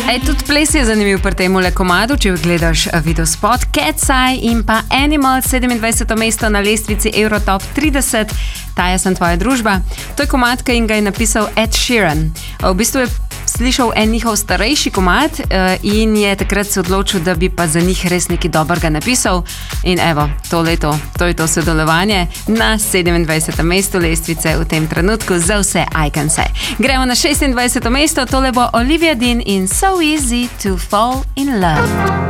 Tudi ples je zanimiv pri tem komadu, če gledaš videospot. Cat's Eye in pa Animal, 27. mesto na lestvici Eurotop 30. Taja sem tvoja družba. To je komad, ki ga je napisal Ed Sheeran. V bistvu je slišal en njihov starejši komad in je takrat se odločil, da bi pa za njih res nekaj dobrega napisal. In evo, to leto, to je to sodelovanje na 27. mestu lestvice v tem trenutku za vse I Can Say. Gremo na 26. mesto, tole bo Olivia Dean in So Easy to Fall in Love.